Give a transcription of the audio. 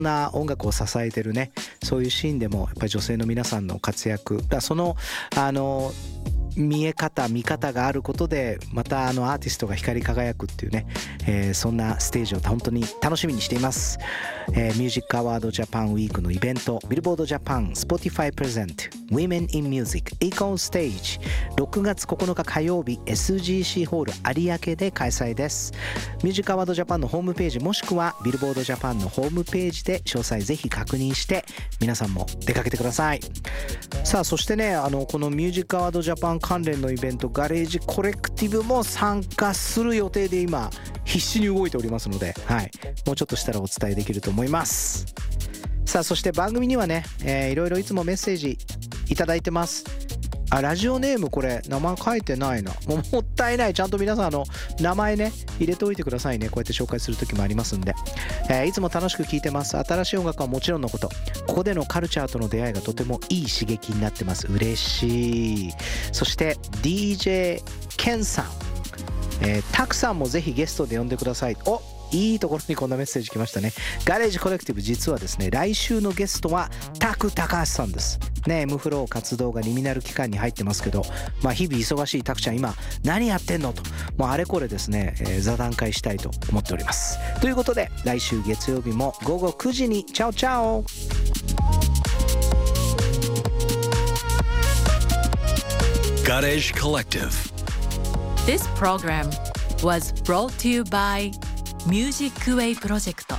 な音楽を支えてるね、そういうシーンでもやっぱり女性の皆さんの活躍だ、その見え方見方があることでまたアーティストが光り輝くっていうね、そんなステージを本当に楽しみにしています。ミュージックアワードジャパンウィークのイベント、ビルボードジャパン Spotify Present Women in Music Icon Stage 6月9日火曜日 SGC ホール有明で開催です。ミュージックアワードジャパンのホームページもしくはビルボードジャパンのホームページで詳細ぜひ確認して皆さんも出かけてください。さあそしてね、このミュージックアワードジャパン関連のイベントガレージコレクティブも参加する予定で今必死に動いておりますので、はい、もうちょっとしたらお伝えできると思います。さあそして番組にはね、いろいろいつもメッセージいただいてます。ラジオネームこれ名前書いてないな、もったいない。ちゃんと皆さん名前ね入れておいてくださいね。こうやって紹介する時もありますんで、いつも楽しく聴いてます。新しい音楽はもちろんのこと、ここでのカルチャーとの出会いがとてもいい刺激になってます。嬉しい。そして DJ ケンさん、タクさんもぜひゲストで呼んでください。いいところにこんなメッセージ来ましたね。ガレージコレクティブ、実はですね来週のゲストはタク高橋さんですね。ムフロー活動がリミナル期間に入ってますけど、日々忙しいタクちゃん今何やってんのと、もうあれこれですね、座談会したいと思っております。ということで来週月曜日も午後9時にチャオチャオ。 Garage Collective. This program was brought to you by Music Way Project.